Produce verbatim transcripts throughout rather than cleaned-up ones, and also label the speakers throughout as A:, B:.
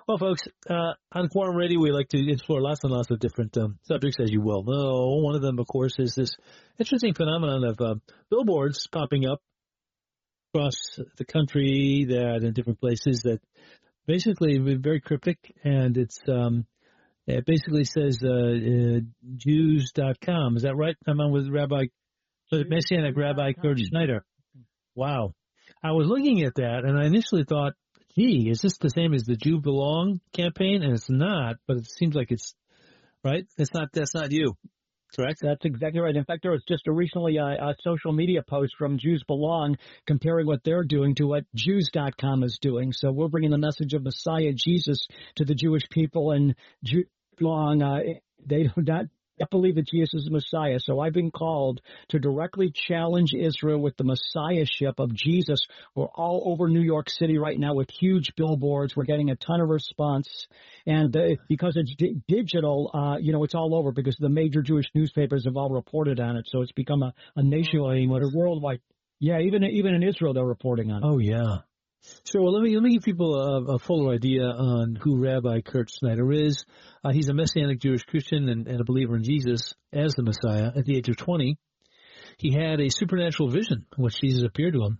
A: Well, folks, uh, on Quorum Radio, we like to explore lots and lots of different um, subjects, as you well know. One of them, of course, is this interesting phenomenon of uh, billboards popping up across the country that in different places that basically very cryptic, and it's um, it basically says uh, uh, Jews dot com. Is that right? I'm on with Rabbi, so Messianic Rabbi Kurt Schneider. Wow. I was looking at that, and I initially thought, gee, is this the same as the Jew Belong campaign? And it's not, but it seems like it's, right? It's not, that's not you, correct?
B: That's exactly right. In fact, there was just a recently a, a social media post from Jews Belong comparing what they're doing to what Jews dot com is doing. So we're bringing the message of Messiah Jesus to the Jewish people, and Jews Belong, uh, they do not believe that Jesus is the Messiah. So I've been called to directly challenge Israel with the Messiahship of Jesus. We're all over New York City right now with huge billboards. We're getting a ton of response. And uh, because it's di- digital, uh, you know, it's all over because the major Jewish newspapers have all reported on it. So it's become a, a nationwide, a worldwide. Yeah, even even in Israel, they're reporting on it.
A: Oh, yeah. Sure. Well, let me let me give people a, a fuller idea on who Rabbi Kurt Schneider is. Uh, he's a Messianic Jewish Christian and, and a believer in Jesus as the Messiah. At the age of twenty, he had a supernatural vision in which Jesus appeared to him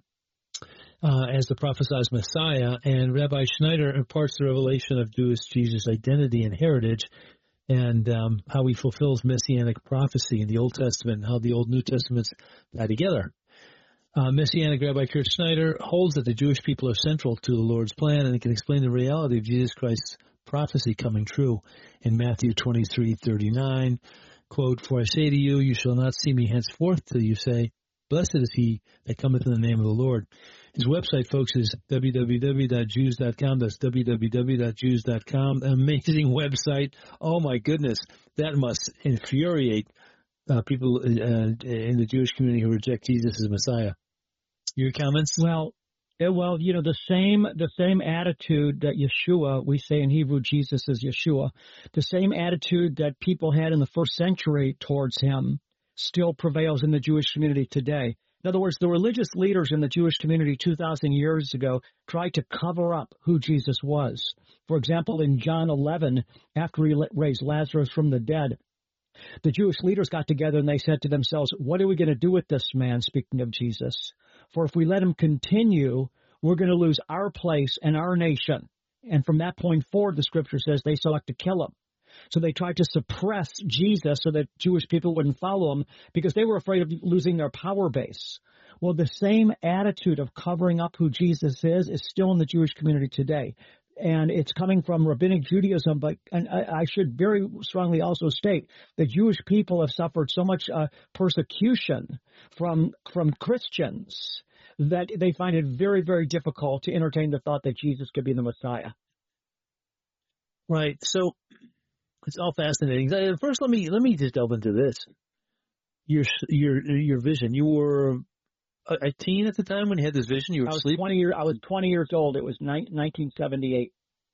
A: uh, as the prophesied Messiah. And Rabbi Schneider imparts the revelation of Jewish Jesus' identity and heritage, and um, how he fulfills Messianic prophecy in the Old Testament and how the Old New Testaments tie together. Uh, Messianic Rabbi Kurt Schneider holds that the Jewish people are central to the Lord's plan, and he can explain the reality of Jesus Christ's prophecy coming true in Matthew twenty-three thirty-nine. Quote, "For I say to you, you shall not see me henceforth till you say, blessed is he that cometh in the name of the Lord." His website, folks, is w w w dot jews dot com. That's w w w dot jews dot com. Amazing website. Oh, my goodness. That must infuriate uh, people uh, in the Jewish community who reject Jesus as Messiah. Your comments?
B: Well, eh, well, you know, the same the same attitude that Yeshua, we say in Hebrew, Jesus is Yeshua, the same attitude that people had in the first century towards him still prevails in the Jewish community today. In other words, the religious leaders in the Jewish community two thousand years ago tried to cover up who Jesus was. For example, in John eleven, after he raised Lazarus from the dead, the Jewish leaders got together and they said to themselves, what are we going to do with this man, speaking of Jesus? For if we let him continue, we're going to lose our place and our nation. And from that point forward, the scripture says they sought to kill him. So they tried to suppress Jesus so that Jewish people wouldn't follow him because they were afraid of losing their power base. Well, the same attitude of covering up who Jesus is is still in the Jewish community today. And it's coming from Rabbinic Judaism, but and I, I should very strongly also state that Jewish people have suffered so much uh, persecution from from Christians that they find it very, very difficult to entertain the thought that Jesus could be the Messiah.
A: Right. So it's all fascinating. First, let me let me just delve into this. Your your your vision. You were a teen at the time when you had this vision. You were
B: I was
A: asleep.
B: twenty years. I was twenty years old. It was nineteen seventy-eight.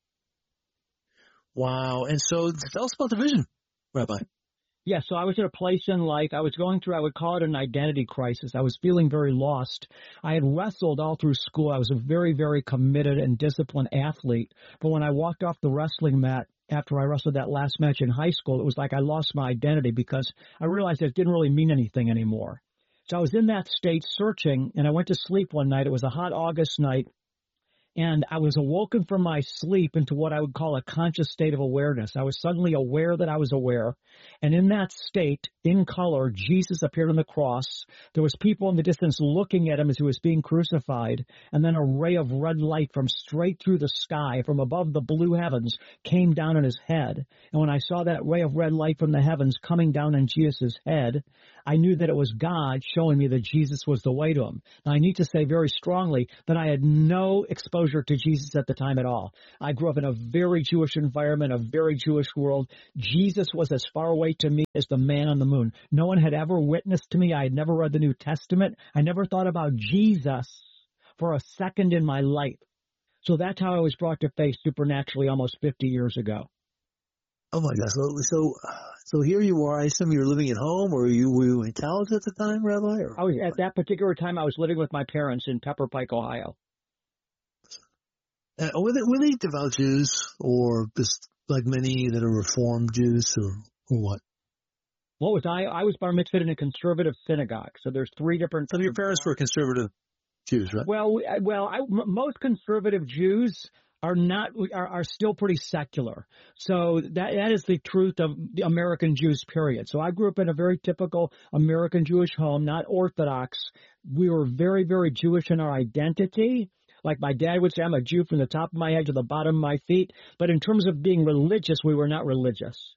A: Wow. And so tell us about the vision, Rabbi.
B: Yeah, so I was at a place in life, I was going through, I would call it an identity crisis. I was feeling very lost. I had wrestled all through school. I was a very, very committed and disciplined athlete. But when I walked off the wrestling mat after I wrestled that last match in high school, it was like I lost my identity because I realized it didn't really mean anything anymore. So I was in that state searching, and I went to sleep one night. It was a hot August night. And I was awoken from my sleep into what I would call a conscious state of awareness. I was suddenly aware that I was aware. And in that state, in color, Jesus appeared on the cross. There was people in the distance looking at him as he was being crucified. And then a ray of red light from straight through the sky, from above the blue heavens, came down on his head. And when I saw that ray of red light from the heavens coming down on Jesus' head, I knew that it was God showing me that Jesus was the way to him. Now, I need to say very strongly that I had no exposure to Jesus at the time at all. I grew up in a very Jewish environment, a very Jewish world. Jesus was as far away to me as the man on the moon. No one had ever witnessed to me. I had never read the New Testament. I never thought about Jesus for a second in my life. So that's how I was brought to faith supernaturally almost fifty years ago.
A: Oh my gosh! So, so, so here you are. I assume you were living at home, or you were you in college at the time, Rabbi? Or
B: I was at that particular time. I was living with my parents in Pepper Pike, Ohio.
C: Uh, were, they, were they devout Jews, or just like many that are Reformed Jews, or, or what?
B: What was I? I was bar mitzvahed in a conservative synagogue. So there's three different.
C: Some of your parents were conservative Jews, right?
B: Well, we- well, I, m- most conservative Jews are not are, are still pretty secular. So that that is the truth of the American Jews, period. So I grew up in a very typical American Jewish home, not Orthodox. We were very, very Jewish in our identity. Like my dad would say, I'm a Jew from the top of my head to the bottom of my feet. But in terms of being religious, we were not religious.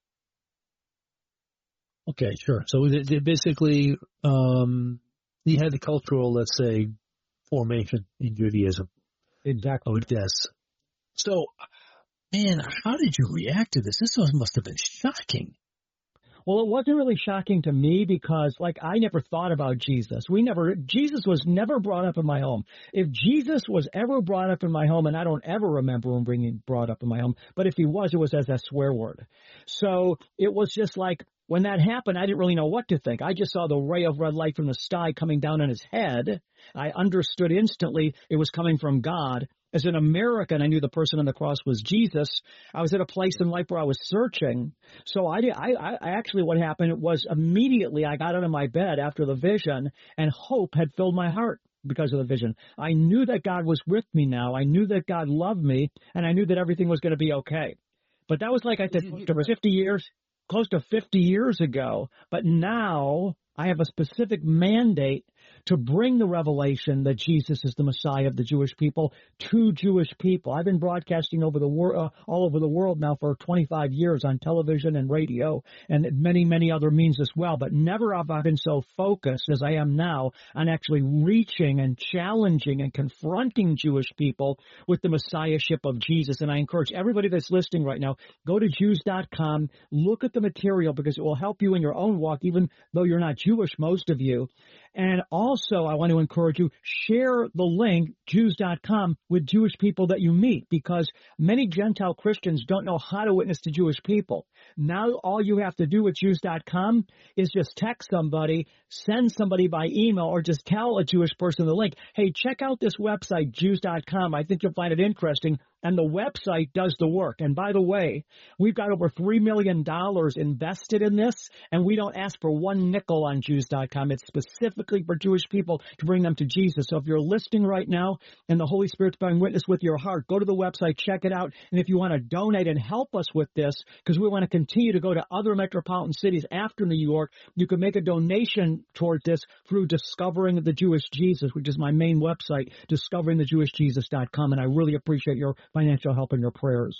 A: Okay, sure. So they, they basically, um, you had the cultural, let's say, formation in Judaism.
B: Exactly.
A: I would guess. So, man, how did you react to this? This must have been shocking.
B: Well, it wasn't really shocking to me because, like, I never thought about Jesus. We never, Jesus was never brought up in my home. If Jesus was ever brought up in my home, and I don't ever remember him being brought up in my home, but if he was, it was as a swear word. So it was just like, when that happened, I didn't really know what to think. I just saw the ray of red light from the sky coming down on his head. I understood instantly it was coming from God. As an American, I knew the person on the cross was Jesus. I was at a place in life where I was searching. So I, did, I, I actually what happened was immediately I got out of my bed after the vision, and hope had filled my heart because of the vision. I knew that God was with me now. I knew that God loved me, and I knew that everything was going to be okay. But that was like I said, fifty years, close to fifty years ago. But now I have a specific mandate to bring the revelation that Jesus is the Messiah of the Jewish people to Jewish people. I've been broadcasting over the wor- uh, all over the world now for twenty-five years on television and radio and many, many other means as well. But never have I been so focused as I am now on actually reaching and challenging and confronting Jewish people with the Messiahship of Jesus. And I encourage everybody that's listening right now, go to Jews dot com, look at the material because it will help you in your own walk, even though you're not Jewish, most of you. And also, I want to encourage you, share the link, Jews dot com, with Jewish people that you meet, because many Gentile Christians don't know how to witness to Jewish people. Now, all you have to do with Jews dot com is just text somebody, send somebody by email, or just tell a Jewish person the link. Hey, check out this website, Jews dot com. I think you'll find it interesting. And the website does the work. And by the way, we've got over three million dollars invested in this, and we don't ask for one nickel on Jews dot com. It's specifically for Jewish people to bring them to Jesus. So if you're listening right now and the Holy Spirit's bearing witness with your heart, go to the website, check it out. And if you want to donate and help us with this, because we want to continue to go to other metropolitan cities after New York, you can make a donation toward this through Discovering the Jewish Jesus, which is my main website, discovering the jewish jesus dot com. And I really appreciate your financial help and your prayers.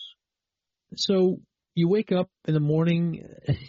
A: So you wake up in the morning.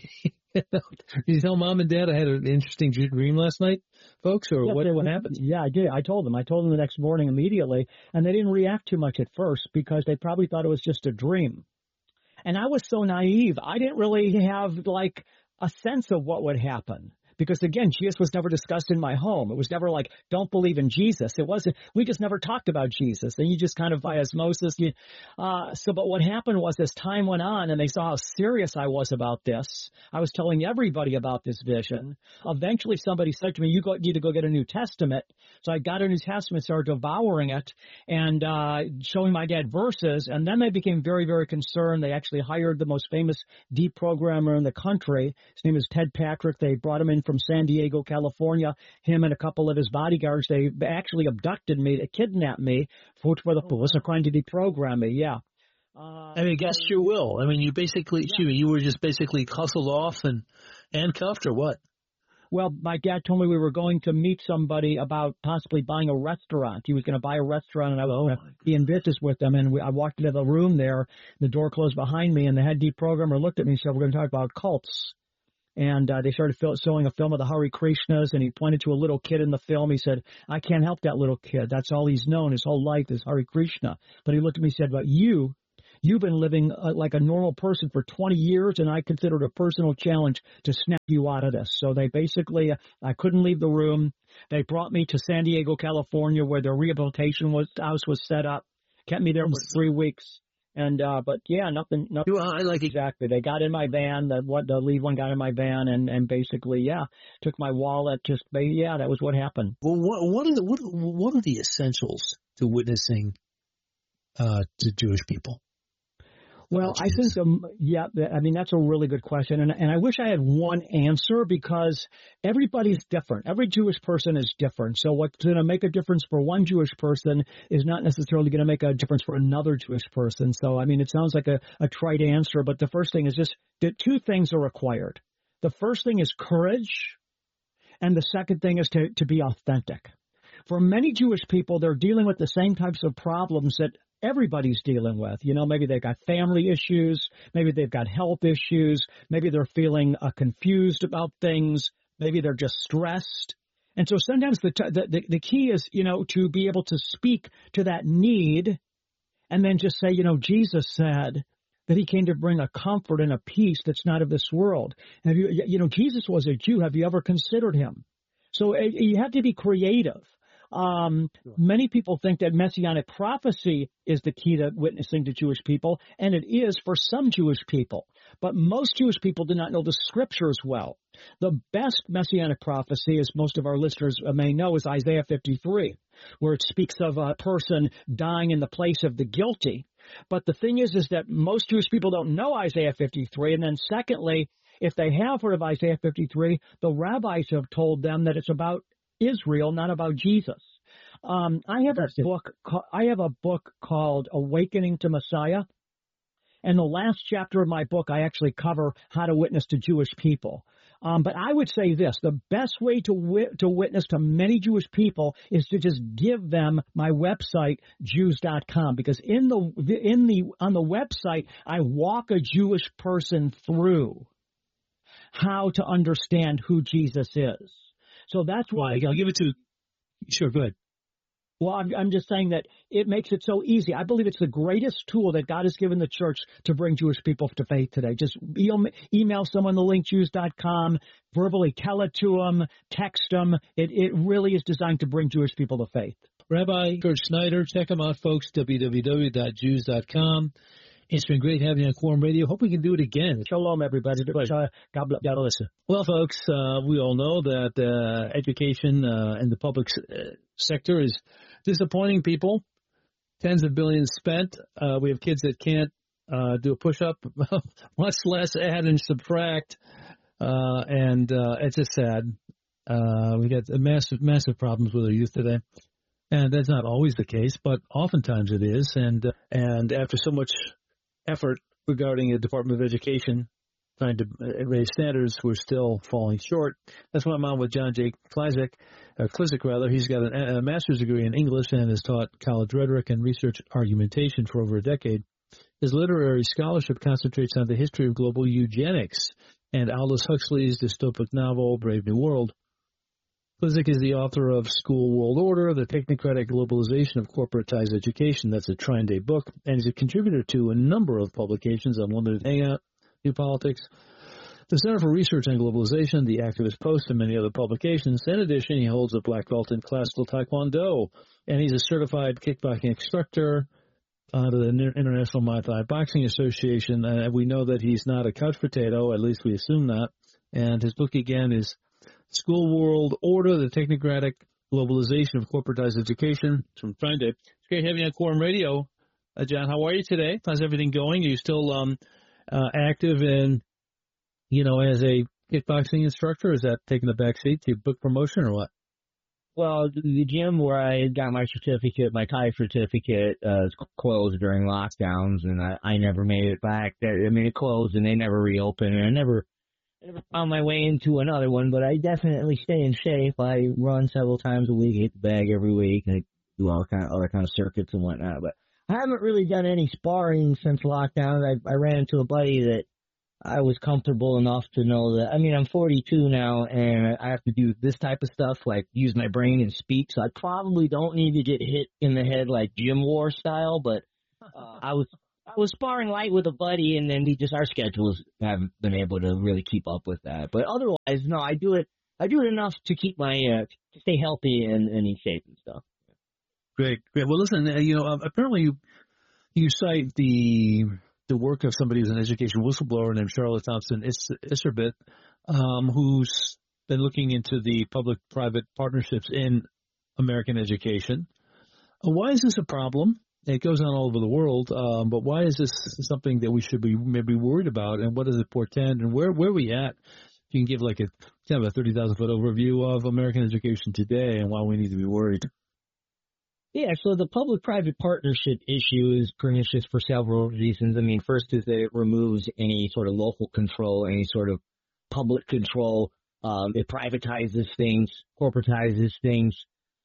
A: You tell mom and dad I had an interesting dream last night, folks, or
B: yes,
A: what?
B: What happened? Yeah, I did. I told them. I told them the next morning immediately, and they didn't react too much at first because they probably thought it was just a dream. And I was so naive. I didn't really have like a sense of what would happen. Because, again, Jesus was never discussed in my home. It was never like, don't believe in Jesus. It wasn't, we just never talked about Jesus. And you just kind of by osmosis. You, uh, so, but what happened was as time went on and they saw how serious I was about this, I was telling everybody about this vision. Eventually somebody said to me, you go, need to go get a New Testament. So I got a New Testament, started devouring it and uh, showing my dad verses. And then they became very, very concerned. They actually hired the most famous deprogrammer in the country. His name is Ted Patrick. They brought him in from San Diego, California, him and a couple of his bodyguards. They actually abducted me, they kidnapped me, for the police are trying to deprogram me, yeah.
A: Uh, I mean, against your will. I mean, you basically, yeah. you were just basically hustled off and handcuffed or what?
B: Well, my dad told me we were going to meet somebody about possibly buying a restaurant. He was going to buy a restaurant, and I was going to be in business with them. And we, I walked into the room there, the door closed behind me, and the head deprogrammer looked at me and said, we're going to talk about cults. And uh, they started fil- showing a film of the Hare Krishnas, and he pointed to a little kid in the film. He said, I can't help that little kid. That's all he's known his whole life is Hare Krishna. But he looked at me and said, but you, you've been living uh, like a normal person for twenty years, and I consider it a personal challenge to snap you out of this. So they basically, uh, I couldn't leave the room. They brought me to San Diego, California, where their rehabilitation was, house was set up, kept me there for three weeks. And, uh, but yeah, nothing, nothing.
A: Well, I like it.
B: Exactly. They got in my van, the, what, the lead one got in my van and, and basically, yeah, took my wallet, just, yeah, that was what happened.
A: Well, what, what are the, what, what are the essentials to witnessing
C: uh, to Jewish people?
B: Well, I think, um, yeah, I mean, that's a really good question. And, and I wish I had one answer because everybody's different. Every Jewish person is different. So what's going to make a difference for one Jewish person is not necessarily going to make a difference for another Jewish person. So, I mean, it sounds like a, a trite answer, but the first thing is just that two things are required. The first thing is courage, and the second thing is to, to be authentic. For many Jewish people, they're dealing with the same types of problems that everybody's dealing with. You know, maybe they've got family issues, maybe they've got health issues, maybe they're feeling uh, confused about things, maybe they're just stressed. And so sometimes the, t- the, the the key is, you know, to be able to speak to that need and then just say, you know, Jesus said that he came to bring a comfort and a peace that's not of this world. Have you, you know, Jesus was a Jew. Have you ever considered him? So uh, you have to be creative. Um, many people think that messianic prophecy is the key to witnessing to Jewish people, and it is for some Jewish people. But most Jewish people do not know the scriptures well. The best messianic prophecy, as most of our listeners may know, is Isaiah fifty-three, where it speaks of a person dying in the place of the guilty. But the thing is, is that most Jewish people don't know Isaiah fifty-three. And then secondly, if they have heard of Isaiah fifty-three, the rabbis have told them that it's about Israel, not about Jesus. Um, I have a book. I have a book called Awakening to Messiah, and the last chapter of my book, I actually cover how to witness to Jewish people. Um, but I would say this: the best way to wi- to witness to many Jewish people is to just give them my website, Jews dot com, because in the in the on the website, I walk a Jewish person through how to understand who Jesus is. So that's why
A: I'll give it to. Sure, go ahead.
B: Well, I'm, I'm just saying that it makes it so easy. I believe it's the greatest tool that God has given the church to bring Jewish people to faith today. Just email, email someone the link, Jews dot com, verbally tell it to them, text them. It, it really is designed to bring Jewish people to faith.
A: Rabbi Kurt Snyder, check him out, folks, w w w dot jews dot com. It's been great having you on Quorum Radio. Hope we can do it again.
B: Shalom, everybody. God bless. God bless you.
A: Well, folks, uh, we all know that uh, education uh, in the public uh, sector is disappointing people. Tens of billions spent. Uh, we have kids that can't uh, do a push-up, much less add and subtract. Uh, and uh, it's just sad. Uh, we got massive, massive problems with our youth today. And that's not always the case, but oftentimes it is. And uh, and after so much effort regarding the Department of Education trying to raise standards, we're still falling short. That's why I'm on with John J. Klizek, or Klizek rather. He's got a, a master's degree in English and has taught college rhetoric and research argumentation for over a decade. His literary scholarship concentrates on the history of global eugenics and Aldous Huxley's dystopic novel, Brave New World. Klizek is the author of School World Order, The Technocratic Globalization of Corporatized Education. That's a Trine Day book. And he's a contributor to a number of publications on Limited Hangout, New Politics, the Center for Research on Globalization, the Activist Post, and many other publications. In addition, he holds a black belt in classical Taekwondo, and he's a certified kickboxing instructor uh, to the International Muay Thai Boxing Association. Uh, we know that he's not a couch potato, at least we assume that. And his book, again, is School World Order, The Technocratic Globalization of Corporatized Education. It's from Trine Day. It's great having you on Quorum Radio. Uh, John, how are you today? How's everything going? Are you still um, uh, active in, you know, as a kickboxing instructor? Is that taking the back seat to your book promotion or what?
D: Well, the gym where I got my certificate, my Thai certificate, uh, closed during lockdowns, and I, I never made it back. I mean, it closed, and they never reopened, and I never... I never found my way into another one, but I definitely stay in shape. I run several times a week, hit the bag every week, and I do all kind of other kind of circuits and whatnot. But I haven't really done any sparring since lockdown. I, I ran into a buddy that I was comfortable enough to know that. I mean, I'm forty-two now, and I have to do this type of stuff, like use my brain and speak. So I probably don't need to get hit in the head like gym war style. But uh, I was. I was sparring light with a buddy, and then we just our schedules haven't been able to really keep up with that. But otherwise, no, I do it. I do it enough to keep my uh, to stay healthy and, and in shape and stuff.
A: Great, great. Well, listen, uh, you know, uh, apparently you you cite the the work of somebody who's an education whistleblower named Charlotte Thompson Isserbit, um, who's been looking into the public-private partnerships in American education. Uh, why is this a problem? It goes on all over the world, um, but why is this something that we should be maybe worried about, and what does it portend, and where where are we at? If you can give like a kind of a thirty thousand foot overview of American education today and why we need to be worried.
D: Yeah, so the public-private partnership issue is pernicious for several reasons. I mean, first is that it removes any sort of local control, any sort of public control. Um, it privatizes things, corporatizes things.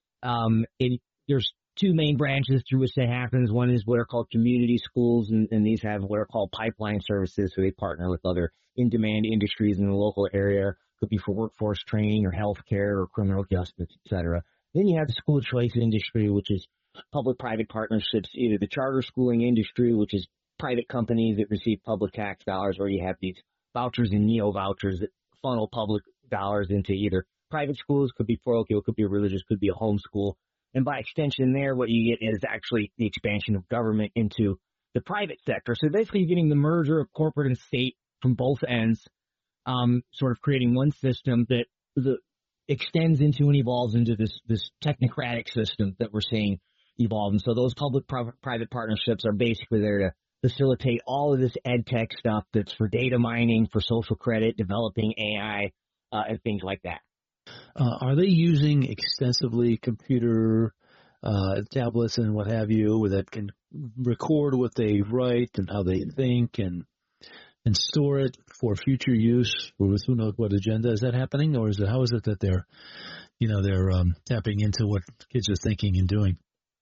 D: Um, it, there's two main branches through which that happens. One is what are called community schools, and, and these have what are called pipeline services, so they partner with other in-demand industries in the local area. Could be for workforce training or healthcare or criminal justice, et cetera. Then you have the school choice industry, which is public-private partnerships, either the charter schooling industry, which is private companies that receive public tax dollars, or you have these vouchers and neo-vouchers that funnel public dollars into either private schools, could be parochial, could be religious, could be a homeschool. And by extension there, what you get is actually the expansion of government into the private sector. So basically you're getting the merger of corporate and state from both ends, um, sort of creating one system that the extends into and evolves into this, this technocratic system that we're seeing evolve. And so those public-private partnerships are basically there to facilitate all of this ed tech stuff that's for data mining, for social credit, developing A I, uh, and things like that.
A: Uh, are they using extensively computer uh, tablets and what have you that can record what they write and how they think and and store it for future use with who knows what agenda? Is that happening, or is it how is it that they're you know they're um, tapping into what kids are thinking and doing?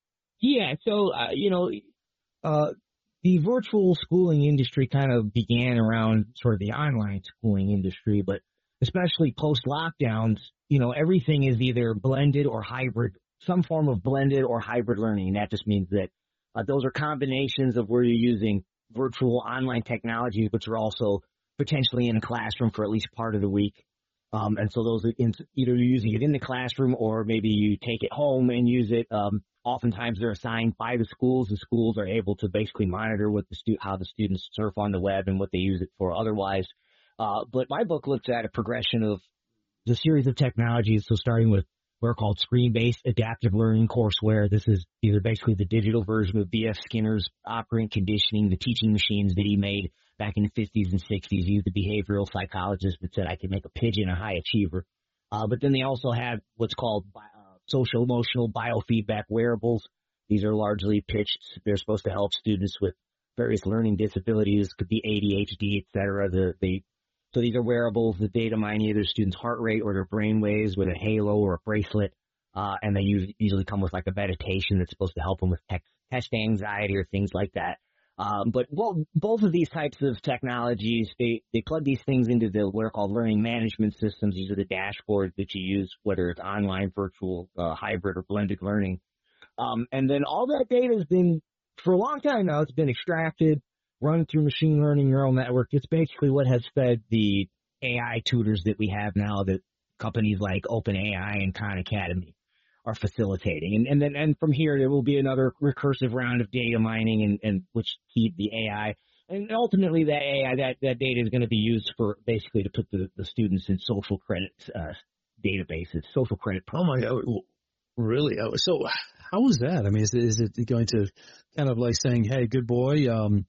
D: Yeah, so uh, you know, uh, the virtual schooling industry kind of began around sort of the online schooling industry, but especially post lockdowns, you know, everything is either blended or hybrid, some form of blended or hybrid learning. And that just means that uh, those are combinations of where you're using virtual online technologies, which are also potentially in a classroom for at least part of the week. Um, and so those are in, either you're using it in the classroom or maybe you take it home and use it. Um, oftentimes they're assigned by the schools. The schools are able to basically monitor what the stu- how the students surf on the web and what they use it for otherwise. Uh, but my book looks at a progression of the series of technologies. So starting with what are called screen-based adaptive learning courseware. This is either basically the digital version of B F Skinner's operant conditioning, the teaching machines that he made back in the fifties and sixties. He was the behavioral psychologist that said, I can make a pigeon a high achiever. Uh, but then they also have what's called uh, social emotional biofeedback wearables. These are largely pitched. They're supposed to help students with various learning disabilities, could be A D H D, et cetera. The, they So these are wearables that data mine either students' heart rate or their brain waves with a halo or a bracelet, uh, and they usually, usually come with like a meditation that's supposed to help them with tech, test anxiety or things like that. Um, but well, both of these types of technologies, they, they plug these things into the what are called learning management systems. These are the dashboards that you use, whether it's online, virtual, uh, hybrid, or blended learning. Um, and then all that data has been, for a long time now, it's been extracted, run through machine learning neural network. It's basically what has fed the A I tutors that we have now that companies like OpenAI and Khan Academy are facilitating. And, and then, and from here, there will be another recursive round of data mining and, and which feed the A I. And ultimately that A I, that, that data is going to be used for basically to put the, the students in social credit, uh, databases, social credit.
A: Oh my God. Really? So how is that? I mean, is it, is it going to kind of like saying, hey, good boy, um,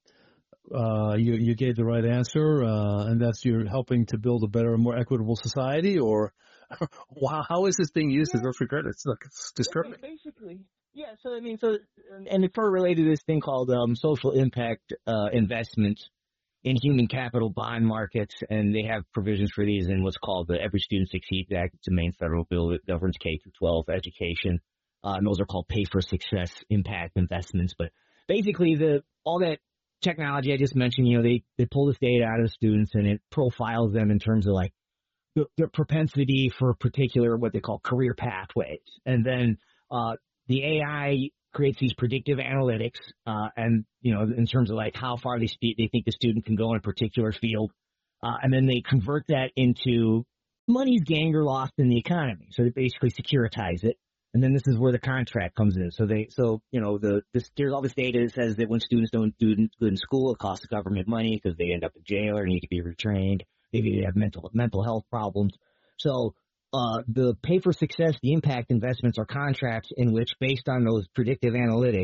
A: Uh, you, you gave the right answer, uh, and that's you're helping to build a better, more equitable society, or wow, how is this being used yeah. as social credit? It's like it's disturbing.
D: Basically, yeah. So I mean, so and it's sort of related to this thing called um, social impact uh, investments in human capital bond markets, and they have provisions for these in what's called the Every Student Succeeds Act. It's a main federal bill that governs K through twelve education, uh, and those are called pay for success impact investments. But basically, the all that technology I just mentioned, you know, they, they pull this data out of the students and it profiles them in terms of like the, their propensity for particular, what they call career pathways. And then, uh, the A I creates these predictive analytics, uh, and, you know, in terms of like how far they speak, they think the student can go in a particular field. Uh, and then they convert that into money's gained or lost in the economy. So they basically securitize it. And then this is where the contract comes in. So they, so, you know, the, this, there's all this data that says that when students don't do good in school, it costs the government money because they end up in jail or need to be retrained. Maybe they have mental, mental health problems. So, uh, the pay for success, the impact investments are contracts in which, based on those predictive analytics,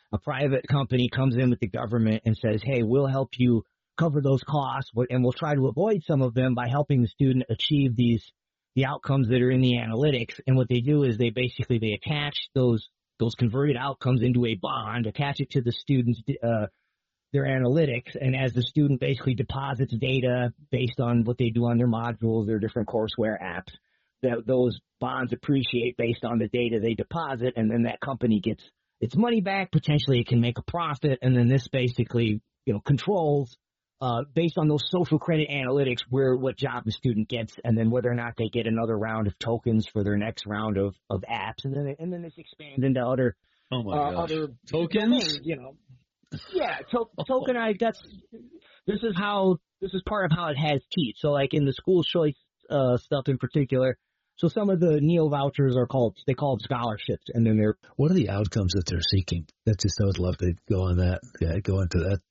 D: a private company comes in with the government and says, hey, we'll help you cover those costs, and we'll try to avoid some of them by helping the student achieve these the outcomes that are in the analytics. And what they do is they basically they attach those those converted outcomes into a bond, attach it to the student's uh, their analytics, and as the student basically deposits data based on what they do on their modules, their different courseware apps, that those bonds appreciate based on the data they deposit, and then that company gets its money back. Potentially it can make a profit, and then this basically, you know, controls uh, based on those social credit analytics where what job the student gets, and then whether or not they get another round of tokens for their next round of, of apps, and then and then this expands into other
A: oh my
D: uh,
A: gosh.
D: other
A: tokens,
D: domains, you know. Yeah, to- tokenized. That's this is how this is part of how it has teeth. So, like in the school choice uh, stuff in particular, so some of the Neo vouchers are called they call them scholarships, and then they're
C: What are the outcomes that they're seeking? That's just I would love to go on that. Yeah, go into that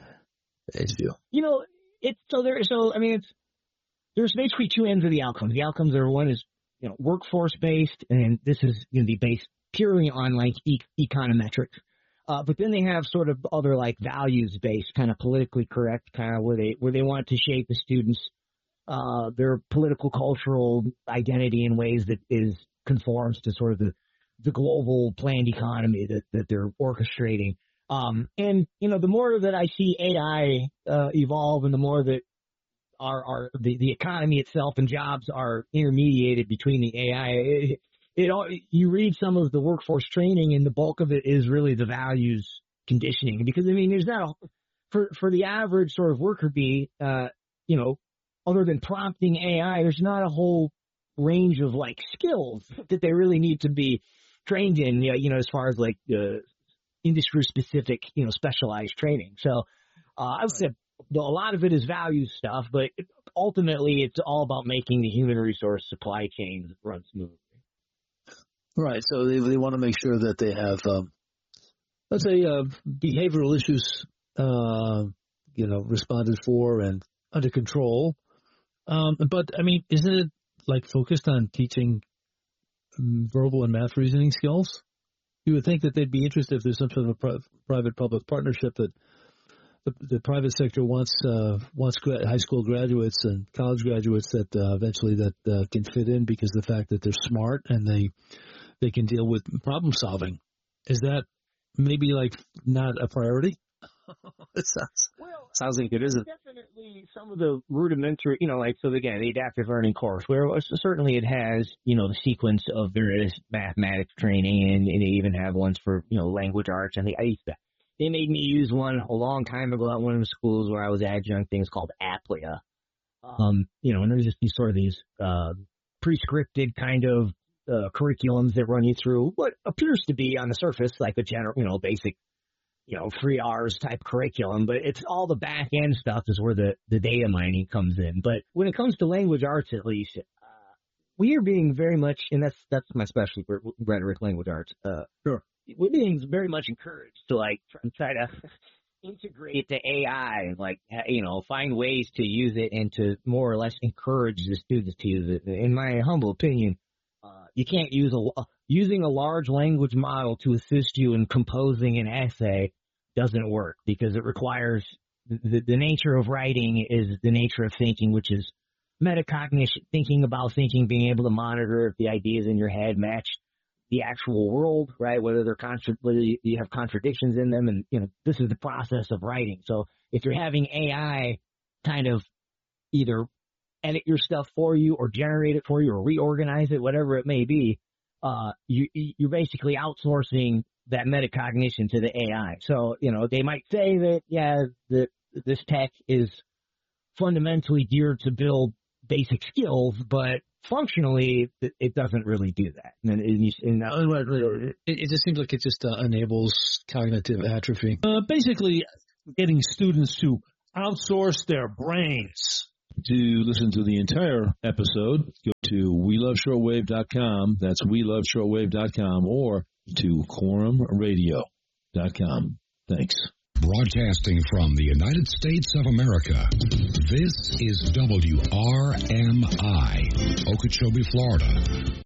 C: issue.
D: you know it's so there. So I mean, it's there's basically two ends of the outcomes. The outcomes are one is you know workforce based, and this is going to be based purely on like e- econometrics. Uh, but then they have sort of other like values-based, kind of politically correct, kind of where they where they want to shape the students, uh, their political cultural identity in ways that is conforms to sort of the the global planned economy that that they're orchestrating. Um, and you know, the more that I see A I uh, evolve, and the more that our our the, the economy itself and jobs are intermediated between the A I. It, It all, you read some of the workforce training, and the bulk of it is really the values conditioning. Because I mean, there's not a, for for the average sort of worker bee, uh, you know, other than prompting A I, there's not a whole range of like skills that they really need to be trained in. You know, you know as far as like uh, industry specific, you know, specialized training. So uh, I would say a lot of it is value stuff, but ultimately it's all about making the human resource supply chain run smoothly.
C: Right. So they they want to make sure that they have, um, let's say, uh, behavioral issues, uh, you know, responded for and under control. Um, but I mean, isn't it like focused on teaching verbal and math reasoning skills? You would think that they'd be interested if there's some sort of a pri- private-public partnership that the, the private sector wants uh, wants gra- high school graduates and college graduates that uh, eventually that uh, can fit in because of the fact that they're smart and they they can deal with problem solving. Is that maybe like not a priority?
D: It sounds well, sounds like it isn't. Definitely some of the rudimentary, you know, like so again, the adaptive learning course, where certainly it has, you know, the sequence of various mathematics training, and, and they even have ones for, you know, language arts. And the, I used to, they made me use one a long time ago at one of the schools where I was adjunct, things called Aplia. Um, you know, and there's just these sort of these uh, pre-scripted kind of uh, curriculums that run you through what appears to be on the surface like a general, you know, basic, you know, three R's type curriculum, but it's all the back end stuff is where the, the data mining comes in. But when it comes to language arts, at least, uh, we are being very much, and that's, that's my specialty, rhetoric, language arts. Uh,
C: sure.
D: We're being very much encouraged to like try to integrate the A I, like, you know, find ways to use it and to more or less encourage the students to use it. In my humble opinion, uh, you can't use a, using a large language model to assist you in composing an essay doesn't work because it requires the, the nature of writing is the nature of thinking, which is metacognition, thinking about thinking, being able to monitor if the ideas in your head match the actual world, right? Whether they're contra- whether you have contradictions in them, and you know this is the process of writing. So if you're having A I kind of either edit your stuff for you, or generate it for you, or reorganize it, whatever it may be, uh, you you're basically outsourcing that metacognition to the A I. So you know they might say that yeah, that this tech is fundamentally geared to build basic skills, but functionally, it doesn't really do that. And, and, and
A: it, it just seems like it just uh, enables cognitive atrophy. Uh, basically, getting students to outsource their brains.
E: To listen to the entire episode, go to we love shortwave dot com. That's we love shortwave dot com, or to quorum radio dot com. Thanks.
F: Broadcasting from the United States of America, this is W R M I, Okeechobee, Florida.